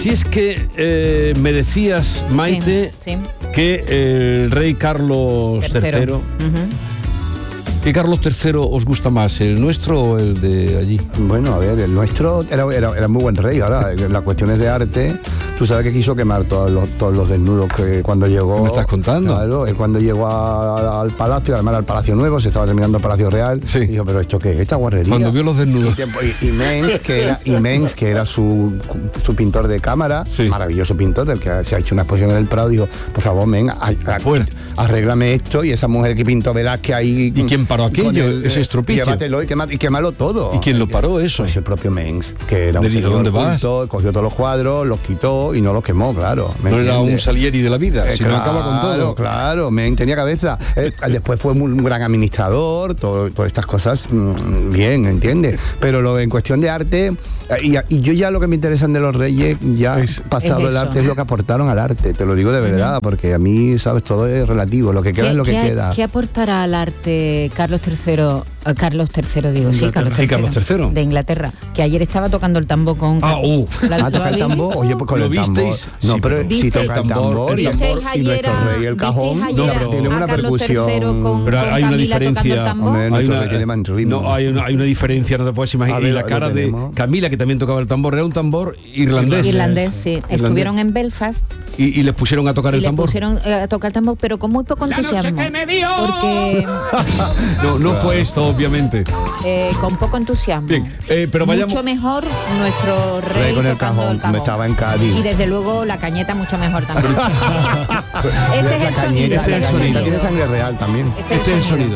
Si es que me decías, Maite, sí. que el rey Carlos III. ¿Qué Carlos III os gusta más, el nuestro o el de allí? Bueno, a ver, el nuestro era muy buen rey. Ahora, las cuestiones de arte, tú sabes que quiso quemar todos los desnudos que cuando llegó... ¿Qué me estás contando? Claro, él cuando llegó al palacio, además al Palacio Nuevo, se estaba terminando el Palacio Real, sí. Dijo, pero ¿esto qué es? Esta guarrería. Cuando vio los desnudos. Y Mengs, que era su pintor de cámara, sí. Maravilloso pintor, del que se ha hecho una exposición en el Prado, dijo, por favor, arréglame esto, y esa mujer que pintó Velázquez ahí... ¿Y quién paró aquello, ese estropicio? Llévatelo y quémalo todo. ¿Y quién lo paró eso? Pues el propio Mengs, que era un señor ¿dónde vas? Cogió todos los cuadros, los quitó y no los quemó, claro. No era un Salieri de la vida, sino claro, acaba con todo. Claro, Mengs tenía cabeza. Después fue un gran administrador, todas estas cosas, bien, ¿entiendes? Pero en cuestión de arte, y yo ya lo que me interesan de los reyes, ya pasado el arte, es lo que aportaron al arte, te lo digo de verdad, porque a mí, sabes, todo es relativo, lo que queda es lo que queda. ¿Qué aportará al arte Carlos III? Carlos III, digo, sí, Carlos III. De Inglaterra, que ayer estaba tocando el tambor con... ¿Toca el tambor? Oye, pues con ¿Lo el tambor. visteis? No, pero si toca el tambor y nuestro rey, el cajón, tiene una percusión. Pero hay una diferencia. Hay una diferencia, no te puedes imaginar. Y la cara de Camila, que también tocaba el tambor, era un tambor irlandés. Irlandés, sí. Estuvieron en Belfast. Y les pusieron a tocar el tambor. Les pusieron a tocar el tambor, pero con muy poco entusiasmo. No sé qué me dio. Porque... no fue esto, obviamente. Con poco entusiasmo. Bien, pero vayamos... Mucho mejor nuestro rey con el cajón. Estaba en Cádiz. Y desde luego la cañeta mucho mejor también. Este es el sonido. Este es el sonido. Tiene sangre real también. Este es el sonido.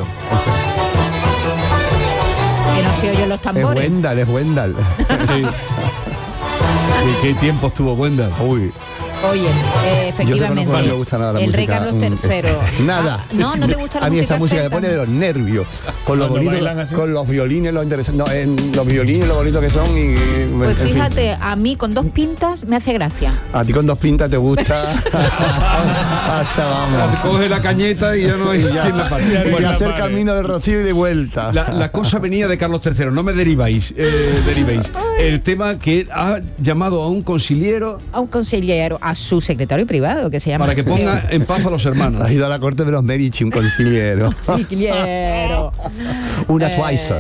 Que no se oyen los tambores. Es Wendell. Sí. ¿Qué tiempos tuvo Wendell? Uy. Oye, efectivamente, no me gusta nada la el música, rey Carlos III. Nada. No te gusta la música. A mí esta música me pone de los nervios. Con los bonitos, con los violines, lo interesante. Los violines, lo bonito que son. Pues fíjate, a mí con dos pintas me hace gracia. A ti con dos pintas te gusta. Hasta vamos. Coge la cañeta y ya no hay quien la pare. Y hacer camino de Rocío y de vuelta. La cosa venía de Carlos III, no me derivéis. El tema que ha llamado a un consiliero. A su secretario privado, que se llama... Para que ponga en paz a los hermanos. Ha ido a la corte de los Medici, un consiliero. Consiliero. Un advisor.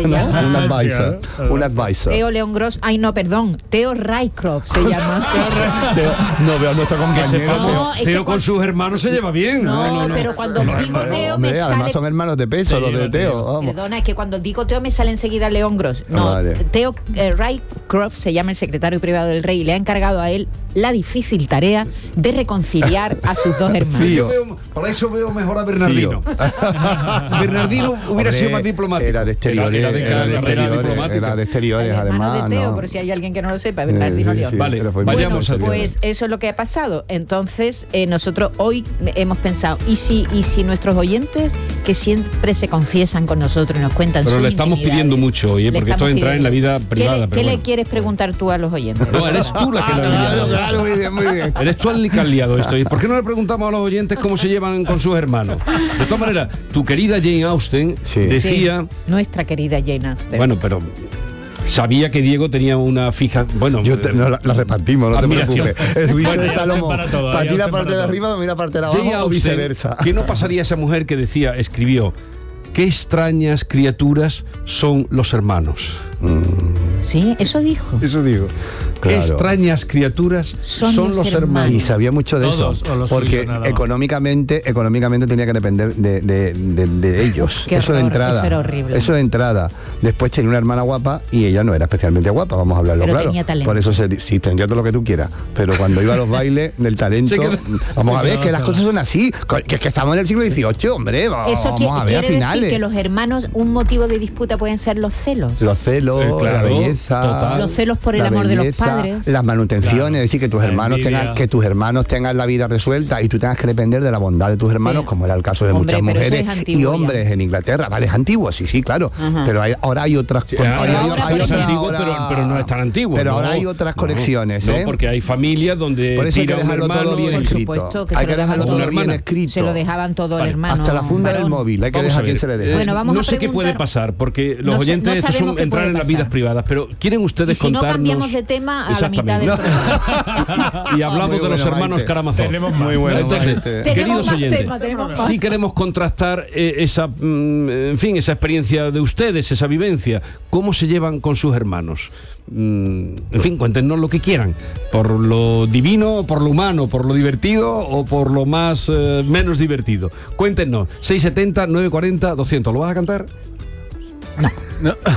¿No? Un advisor. Theo León Gross. Ay, no, perdón. Theo Rycroft se llama. No veo a nuestro compañero. Theo con sus hermanos se lleva bien. No, pero cuando digo Theo me sale... Además son hermanos de peso, los de Theo. Perdona, es que cuando digo Theo me sale enseguida León Gross. No, Theo Rycroft se llama el secretario privado del rey y le ha encargado a él la difícil tarea de reconciliar a sus dos hermanos. Para eso veo mejor a Bernardino. Bernardino hubiera sido más diplomático. Era de exteriores, era de exteriores, además. De Teo, por si hay alguien que no lo sepa, Bernardino León. Vale, vayamos al pues eso es lo que ha pasado. Entonces, nosotros hoy hemos pensado, ¿y si nuestros oyentes, que siempre se confiesan con nosotros y nos cuentan pero sus le estamos pidiendo mucho hoy, porque esto entra en la vida privada. ¿Qué le quieres preguntar tú a los oyentes? No, eres tú la que lo ha liado. Claro, muy bien. Eres tú el que has liado esto. ¿Y por qué no le preguntamos a los oyentes cómo se llevan con sus hermanos? De todas maneras, tu querida Jane Austen decía... Sí, nuestra querida Jane Austen. Bueno, pero... Sabía que Diego tenía una fija... Bueno, la repartimos, no admiración. te preocupes. El juicio de Salomón. Para ti la parte de arriba, para mí la parte de abajo, o viceversa. ¿Qué no pasaría esa mujer que escribió, qué extrañas criaturas son los hermanos? Sí, eso dijo. Eso digo. Claro. Qué extrañas criaturas son los hermanos. Y sabía mucho de eso, porque económicamente tenía que depender de ellos. Qué eso horror, de entrada. eso era horrible. Eso de entrada. Después tenía una hermana guapa y ella no era especialmente guapa, vamos a hablarlo pero claro. tenía talento. Por eso sí, tendría todo lo que tú quieras. Pero cuando iba a los bailes del talento, vamos a ver que las cosas son así. Que estamos en el siglo XVIII, hombre. Vamos a ver a finales. Decir que los hermanos, un motivo de disputa pueden ser los celos. Los celos, la belleza, total. Los celos por el amor de los padres, las manutenciones, es decir, que tus hermanos tengan la vida resuelta y tú tengas que depender de la bondad de tus hermanos, como era el caso de muchas mujeres y hombres en Inglaterra. Vale, es antiguo, sí, claro. Pero ahora hay otras. Ahora es antiguo, pero no es tan antiguo. Pero ahora hay otras conexiones, No, porque hay familias donde por eso hay que dejarlo todo bien escrito. Hay que dejarlo todo bien escrito. Se lo dejaban todo el hermano. Hasta la funda del móvil, hay que dejar quien se le dé. Bueno, no sé qué puede pasar, porque los oyentes, esto son entrar en las vidas privadas, pero Pero ¿quieren ustedes contarnos? Si no cambiamos de tema a la mitad del programa. Y hablamos de los hermanos Karamazov. Tenemos muy bueno. Entonces, queridos oyentes, sí queremos contrastar esa experiencia de ustedes, esa vivencia. ¿Cómo se llevan con sus hermanos? En fin, cuéntenos lo que quieran. Por lo divino, por lo humano, por lo divertido o por lo más menos divertido. Cuéntenos. 670 940 200. ¿Lo vas a cantar? No.